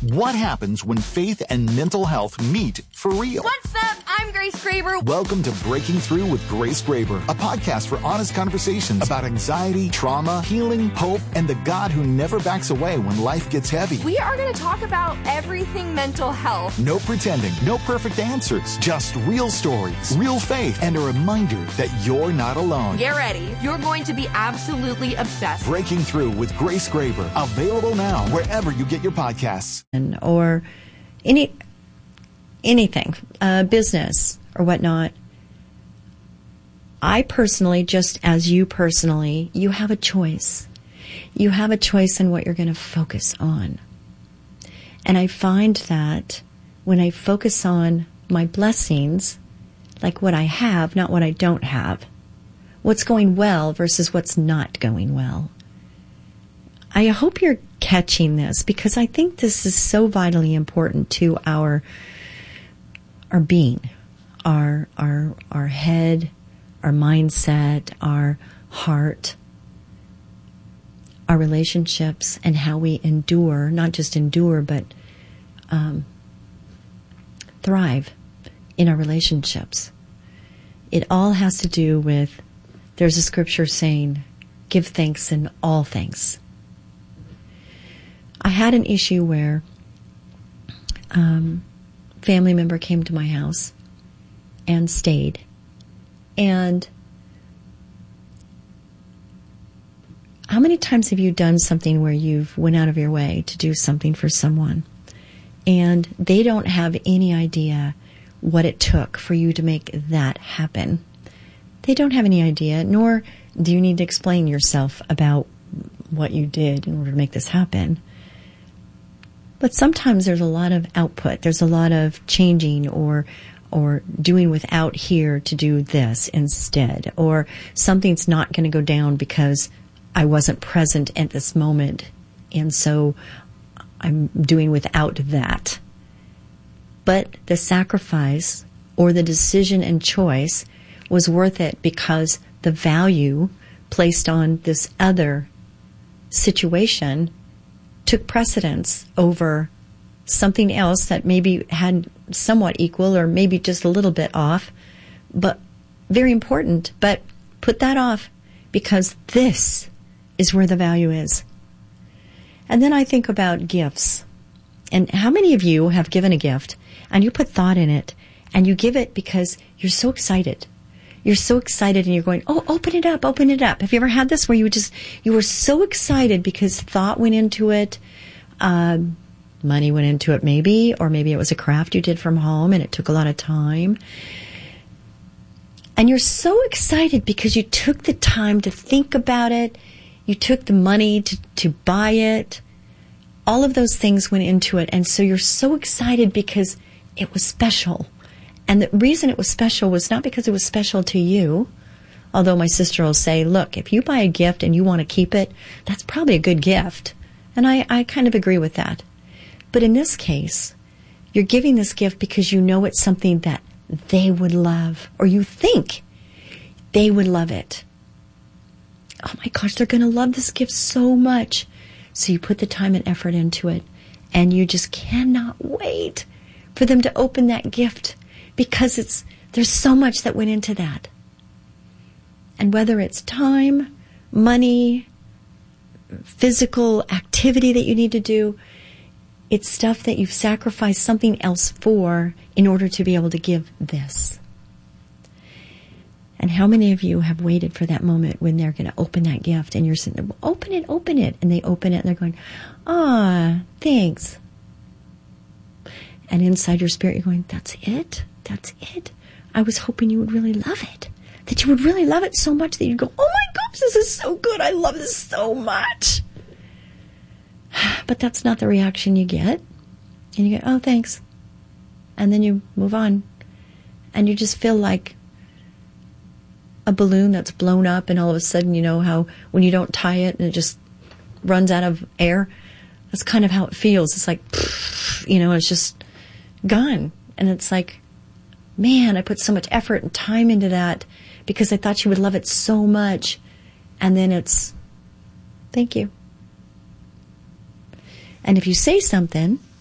What happens when faith and mental health meet for real? What's up? I'm Grace Graber. Welcome to Breaking Through with Grace Graber, a podcast for honest conversations about anxiety, trauma, healing, hope, and the God who never backs away when life gets heavy. We are going to talk about everything mental health. No pretending, no perfect answers, just real stories, real faith, and a reminder that you're not alone. Get ready. You're going to be absolutely obsessed. Breaking Through with Grace Graber, available now wherever you get your podcasts. Or anything, business or whatnot. I personally, just as you personally, you have a choice. You have a choice in what you're going to focus on. And I find that when I focus on my blessings, like what I have, not what I don't have, what's going well versus what's not going well. I hope you're catching this, because I think this is so vitally important to our being, our head, our mindset, our heart, our relationships, and how we endure, not just endure, but thrive in our relationships. It all has to do with, there's a scripture saying, give thanks in all things. I had an issue where family member came to my house and stayed. And how many times have you done something where you've went out of your way to do something for someone and they don't have any idea what it took for you to make that happen? They don't have any idea, nor do you need to explain yourself about what you did in order to make this happen. But sometimes there's a lot of output. There's a lot of changing or doing without here to do this instead. Or something's not going to go down because I wasn't present at this moment. And so I'm doing without that. But the sacrifice or the decision and choice was worth it because the value placed on this other situation took precedence over something else that maybe had somewhat equal or maybe just a little bit off, but very important. But put that off because this is where the value is. And then I think about gifts. And how many of you have given a gift and you put thought in it and you give it because you're so excited? You're so excited and you're going, oh, open it up, open it up. Have you ever had this where you were so excited because thought went into it, money went into it maybe, or maybe it was a craft you did from home and it took a lot of time. And you're so excited because you took the time to think about it. You took the money to buy it. All of those things went into it. And so you're so excited because it was special. And the reason it was special was not because it was special to you, although my sister will say, look, if you buy a gift and you want to keep it, that's probably a good gift. And I kind of agree with that. But in this case, you're giving this gift because you know it's something that they would love, or you think they would love it. Oh my gosh, they're going to love this gift so much. So you put the time and effort into it, and you just cannot wait for them to open that gift. Because there's so much that went into that. And whether it's time, money, physical activity that you need to do, it's stuff that you've sacrificed something else for in order to be able to give this. And how many of you have waited for that moment when they're going to open that gift and you're sitting there, well, open it. And they open it and they're going, thanks. And inside your spirit, you're going, that's it? That's it? I was hoping you would really love it. That you would really love it so much that you'd go, oh my gosh, this is so good. I love this so much. But that's not the reaction you get. And you go, oh, thanks. And then you move on. And you just feel like a balloon that's blown up, and all of a sudden, you know how when you don't tie it and it just runs out of air? That's kind of how it feels. It's like, it's just gone. And it's like, man, I put so much effort and time into that because I thought you would love it so much. And then it's, thank you. And if you say something